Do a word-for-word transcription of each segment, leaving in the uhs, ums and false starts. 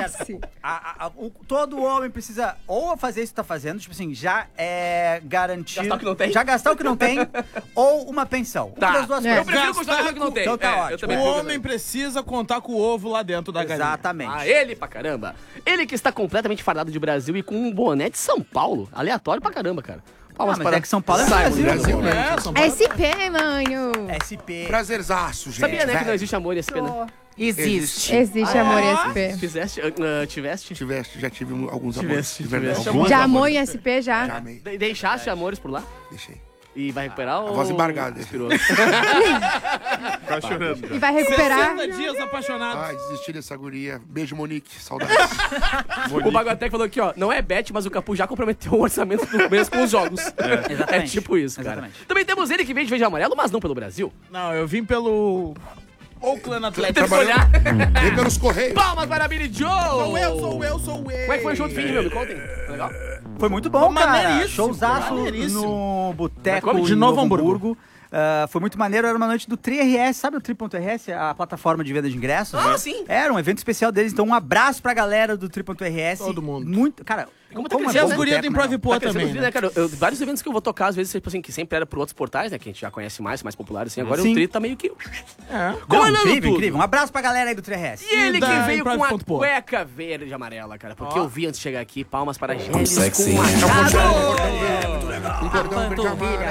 Classe. A, a, a, o, todo homem precisa ou fazer isso que tá fazendo, tipo assim, já é garantir... Gastar o que não tem. Já gastar o que não tem, ou uma pensão. Tá. Uma das duas É. Eu coisas. prefiro continuar com o que não tem. Então tá É, eu ótimo. também O prefiro homem também. precisa contar com o ovo lá dentro da galinha. Exatamente. Ah, ele pra caramba. Ele que está completamente fardado de Brasil e com um boné de São Paulo. Aleatório pra caramba, cara. Palmas Ah, mas é que São Paulo é Simon. Brasil. Brasil, né? É, São Paulo. S P, manho. S P. Prazerzaço, gente. Sabia, né, que velho. não existe amor e S P, né? Existe. Existe amor em S P. Fizeste, uh, tiveste? Tiveste, já tive alguns amores. Tiveste, de verdade. tiveste Alguns Já amores. amou em S P, já? Já amei. De- deixaste amores por lá? Deixei. E vai recuperar ou... voz embargada. Expirou? Tá chorando. E vai recuperar? sessenta dias apaixonado. Ai, desisti dessa guria. Beijo, Monique. Saudades. O Baguatec falou aqui, ó, não é bet, mas o Capu já comprometeu o orçamento do mês com os jogos. É, Exatamente. tipo isso, cara. Exatamente. Também temos ele que vem de verde e amarelo, mas não pelo Brasil. Não, eu vim pelo Oakland Athletics. Tem que olhar. Vem pelos Correios. Palmas para Billy Joe! Sou eu, sou eu, sou eu. Como é que foi o show do fim de meu? Me contem. Foi legal? Foi muito bom, Foi cara. maneiríssimo, Showzaço maneiríssimo. no Boteco Mas como? De em Novo Novo Hamburgo. Hamburgo. Ah, foi muito maneiro, era uma noite do Tri R S, sabe o Tri ponto R S, a plataforma de venda de ingressos? Ah, sim. Era um evento especial deles, então um abraço pra galera do Tri ponto R S. Todo mundo. Muito, cara, Como tá é crescendo, bom né? o Guria do boteco, Improv né? Pô Tá crescendo também, os né? né, cara? Eu- vários eventos que eu vou tocar, às vezes, tipo assim, que sempre era por outros portais, né? Que a gente já conhece mais, mais populares, assim. Agora Sim. o Tri tá meio que... É. Comandando Incrível, tudo. incrível. Um abraço pra galera aí do Tri R S. E ele da que veio com a Improv.pô. cueca verde e amarela, cara. Porque eu vi antes de chegar aqui, palmas para Gélis com sexy, o hein? Machado. Um cordão verde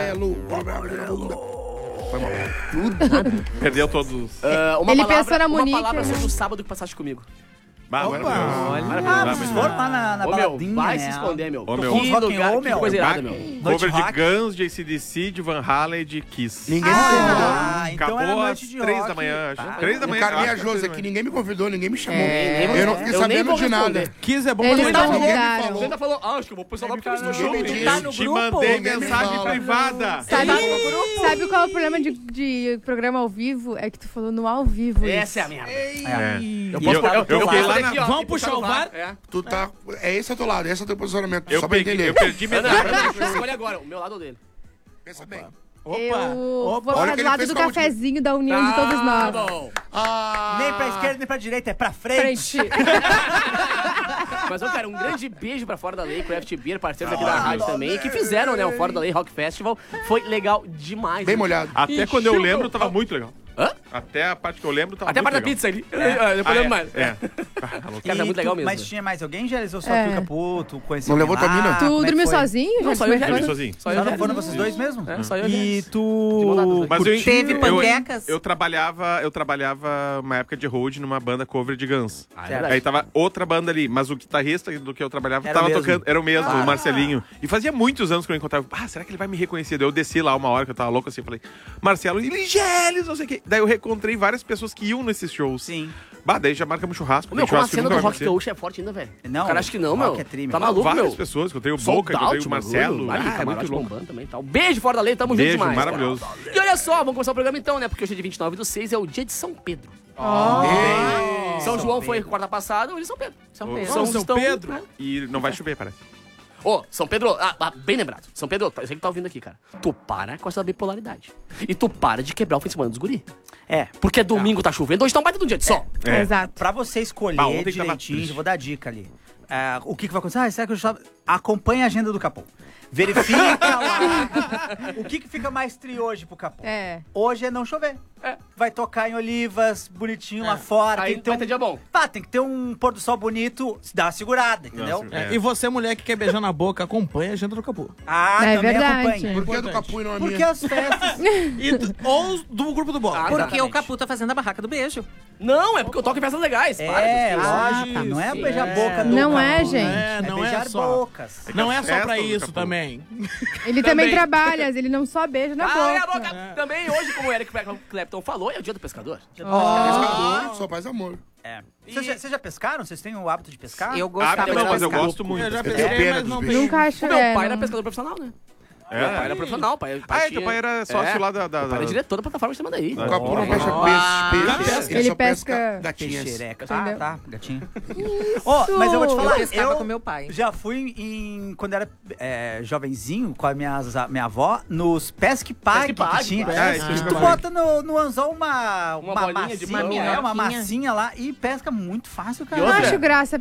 amarelo. Foi mal. Perdeu todos. Ah, uma Ele palavra, pensou na uma Monique, palavra né? sobre o sábado que passaste comigo. Bah, Opa. maravilhoso. Ah, vocês foram lá na, na Ô, meu, baladinha, vai né? se esconder, meu. Ô, meu. Que Rock and lugar, roll, que meu. coisa irada, Bah, meu. Cover de rock. Guns, de A C D C, de Van Halen e de Kiss. Ninguém me Ah, convidou. então era Acabou às noite de três rock. da manhã, acho. Tá. Três da O manhã. cara me acho que ajuda três da aqui, manhã. ninguém me convidou, ninguém me chamou. É, eu não eu fiquei nem sabendo vou de nada. responder. Kiss é bom Eles pra não gente. Ninguém me convidaram. falou. Você ainda falou, ah, acho que eu vou pôr lá porque eles no show. Ninguém me Eu disse. Tá no te grupo? mandei Ninguém me mensagem fala. privada. Sabe, sabe qual é o problema de, de programa ao vivo? É que tu falou no ao vivo. Essa é a merda. É. Eu E eu, posso- eu, eu eu fiquei posso lá aqui, na... ó, Vamos e puxar o VAR? É. Tu tá... É esse é o teu lado, esse é o teu posicionamento. Eu, só pra peguei, entender. eu perdi Não, não, metade. não, escolhe agora, o meu lado ou dele. Pensa bem. Opa, Eu vou opa. Olha ficar que do ele lado fez do com a última- cafezinho da união de todos Tá nós. bom. Ah, Nem pra esquerda, nem pra direita, é pra frente. Frente. Mas, ó, cara, um grande beijo pra Fora da Lei, Craft Beer, parceiros aqui da rádio também, que fizeram, né, o Fora da Lei Rock Festival. Foi legal demais. bem né? molhado. Até quando eu lembro, tava muito legal. Hã? Até a parte que eu lembro, tava Até a muito parte da legal. pizza ali. É. Depois Ah, lembro é, mais. é. Cara, tá muito legal mesmo. Mas tinha mais alguém, Gélis? Ou só É. tu e o Capu? Tu conheceu Não levou alguém lá? tua mina? Tu Como é que dormiu foi? sozinho? Não, Já só eu foi? já Eu vi vi sozinho. Só eu Só já não foram vi. vocês dois mesmo? É, só eu E já. tu... De mão dada, Mas eu, Teve eu, panquecas? eu trabalhava, eu trabalhava uma época de road numa banda cover de Guns. Ah, é Certo. verdade. Aí tava outra banda ali, mas o guitarrista do que eu trabalhava Era tava o mesmo. tocando, era o mesmo, Ah. o Marcelinho. E fazia muitos anos que eu encontrava, ah, será que ele vai me reconhecer? Daí eu desci lá uma hora que eu tava louco assim, falei, Marcelo, ele Gélis, não sei o quê. Daí eu reencontrei várias pessoas que iam nesses shows. Sim. Bah, daí já marcamos churrasco. Ô, meu, tem como a churrasco que cena do nunca vai Rock acontecer. Gaúcho é forte ainda, velho. Não, O cara acha que não, rock meu. é tri, meu. Tá maluco, Várias meu. pessoas, encontrei o Sold Boca, encontrei out, o Marcelo. bagulho. Aí, Ah, é camarote muito louco. bombando também e tal. Beijo, Fora da Lei, tamo Beijo, junto demais. maravilhoso. cara. E olha só, vamos começar o programa então, né? Porque hoje é dia vinte e nove do seis, é o dia de São Pedro. Ei. São João foi quarta passada, hoje é São Pedro. São Ô, Pedro. São Pedro. né? E não vai chover, parece. Ô, São Pedro, ah, ah, bem lembrado. São Pedro, eu sei que tá ouvindo aqui, cara. Tu para com essa bipolaridade. E tu para de quebrar o fim de semana dos guri. É. Porque domingo tá chovendo, hoje tá um baita de um dia de sol. É. Exato. Pra você escolher Bah, ontem tava direitinho, triste. eu vou dar dica ali. É, o que, que vai acontecer? Ah, será que eu já... Acompanhe a agenda do Capô. Verifica lá. O que, que fica mais tri hoje pro Capô? É. Hoje é não chover. É. Vai tocar em Olivas, bonitinho lá fora. Aí tem que ter vai um... ter dia bom. Pá, tem que ter um pôr do sol bonito, dá uma segurada, entendeu? Nossa, É, e você, mulher que quer beijar na boca, acompanha a agenda do Capu. Ah, É também verdade. acompanhe. Por que é do Importante. Capu e não a Porque minha? as festas... E do- ou do grupo do Bola. Ah, Porque exatamente. o Capu tá fazendo a barraca do beijo. Não, é porque eu toco em festas legais. Para, É, gente. lógico, não é beijar a boca do Não é, Capô. gente. É, É não beijar é só. bocas. Não é só Festa pra do isso Capu. também. Ele também, Também. trabalha, ele não só beija na Cala a boca. boca! Também hoje, como o Eric Clapton falou, é o dia do pescador. Pescador, só faz amor. É. Vocês já, vocês já pescaram? Vocês têm o hábito de pescar? Eu Ah, gostava não, de mas eu pescar. gosto muito. Eu já Eu tenho pesquei, pena mas dos não peixes. tem. Nunca acho O meu é, pai não- era pescador profissional, né? É. Meu pai era profissional, pai. pai Ah, tinha- teu pai era sócio É. lá da... da, Meu pai era da... diretor da plataforma que você manda aí. O Capu não Oh. pesca Ah, peixe, peixe, ele ele só pesca pesca gatinhas. Xereca. Entendeu? Ah, tá, gatinho. Ó, mas eu vou te falar, Eu pescava eu com meu pai. já fui em, quando era é, jovenzinho, com a minha, minha avó, nos Pesque Pague, Pesque Pague, que tinha. Pesque Ah, que isso tu que eu bota no, no anzol uma, Uma uma, bolinha de massinha, pão. é, uma Minhoquinha. massinha lá e pesca muito fácil, cara. E Não outra? acho graça